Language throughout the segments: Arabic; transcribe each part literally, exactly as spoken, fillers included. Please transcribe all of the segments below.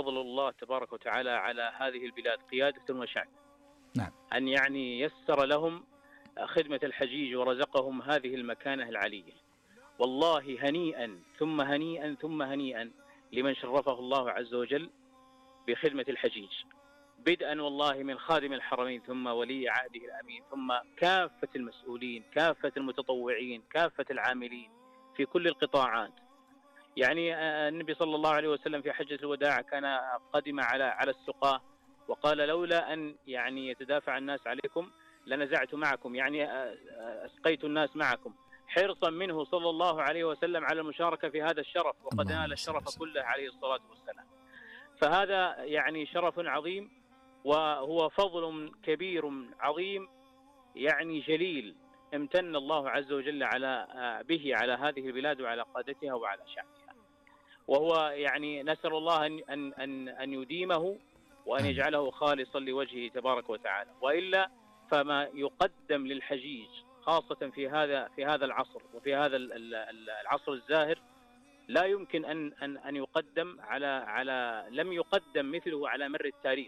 فضل الله تبارك وتعالى على هذه البلاد قيادة وشعب، نعم. أن يعني يسر لهم خدمة الحجيج ورزقهم هذه المكانة العلية. والله هنيئا ثم هنيئا ثم هنيئا لمن شرفه الله عز وجل بخدمة الحجيج، بدءا والله من خادم الحرمين ثم ولي عهده الأمين ثم كافة المسؤولين، كافة المتطوعين، كافة العاملين في كل القطاعات. يعني النبي صلى الله عليه وسلم في حجة الوداع كان قدم على على السقاة وقال لولا أن يعني يتدافع الناس عليكم لنزعت معكم، يعني أسقيت الناس معكم، حرصا منه صلى الله عليه وسلم على المشاركة في هذا الشرف، وقد نال الشرف كله عليه الصلاة والسلام. فهذا يعني شرف عظيم، وهو فضل كبير عظيم يعني جليل امتن الله عز وجل على به على هذه البلاد وعلى قادتها وعلى شعبها. وهو يعني نسأل الله أن أن أن أن يديمه وأن يجعله خالصا لوجهه تبارك وتعالى، وإلا فما يقدم للحجيج خاصة في هذا في هذا العصر وفي هذا العصر الزاهر لا يمكن أن أن أن يقدم على على لم يقدم مثله على مر التاريخ.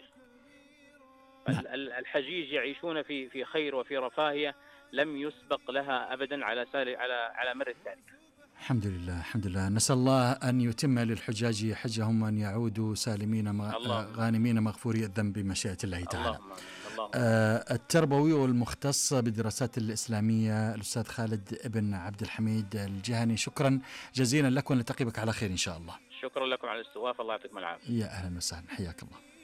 الحجيج يعيشون في في خير وفي رفاهية لم يسبق لها أبدا على على على مر التاريخ. الحمد لله الحمد لله. نسأل الله أن يتم للحجاج حجهم وأن يعودوا سالمين غانمين مغفوري الذنب بمشيئة الله تعالى. اللهم اللهم. آه التربوي والمختص بالدراسات الإسلامية الأستاذ خالد ابن عبد الحميد الجهني، شكرا جزيلا لك ونلتقي بك على خير إن شاء الله. شكرا لكم على الاستضافة، الله يعطيكم العافية. يا أهلا وسهلا، حياك الله.